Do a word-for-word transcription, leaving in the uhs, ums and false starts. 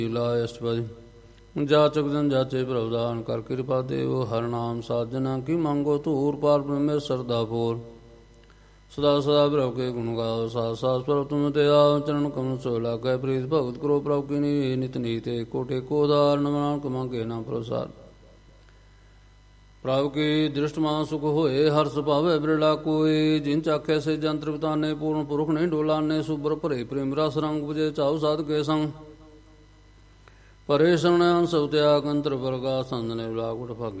ਲਾਇ ਅਸ਼ਟਪਦੀ ਜਾਚਕ ਜਨ ਜਾਚੇ ਪ੍ਰਵਦਾਨ ਕਰ ਕਿਰਪਾ ਦੇਵ ਹਰ ਨਾਮ ਸਾਜਨਾ ਕੀ ਮੰਗੋ ਧੂਰ ਪਾਰ ਬ੍ਰਹਮੇ ਸਰਦਾ ਪੋਰ ਸਦਾ ਸਦਾ ਪ੍ਰਭ ਕੇ ਗੁਣ ਗਾਓ ਸਾਸ ਸਾਸ ਪ੍ਰਭ ਤੁਮ ਤੇ ਆਓ ਚਰਨ ਕਮਲ ਸੋ ਲਾਗੈ ਪ੍ਰੀਤ ਭਗਤ ਕਰੋ ਪ੍ਰਭ ਕੀ ਨੀ ਨਿਤ ਨੀਤੇ ਕੋਟੇ ਕੋ ਉਦਾਹਰਨ ਨਾਨਕ ਮੰਗੇ ਨਾ ਪ੍ਰਸਾਰ ਪ੍ਰਭ ਕੀ ਦ੍ਰਿਸ਼ਟ ਮਾਂ ਸੁਖ ਹੋਏ ਹਰ ਸੁਭਾਵੇ ਬਿਰਲਾ ਕੋਈ ਜਿਨ ਚਾਖੇ ਸੇ ਜੰਤਰ ਬਤਾਨੇ ਪੂਰਨ ਪੁਰਖ ਨਹੀਂ ਡੋਲਾਨੇ ਸੁਬਰ ਭਰੇ ਪ੍ਰੇਮ ਰਸ ਰੰਗ ਬੁਝੇ ਚਾਉ ਸਾਧ ਕੇ ਸੰਗ ਪਰੇ ਸ਼ਰਣ ਅੰਸ ਤਿਆਗ ਅੰਤਰ ਵਰਗਾ ਸੰਦ ਨੇ ਬਲਾਗੁਟ ਭਾਗੀ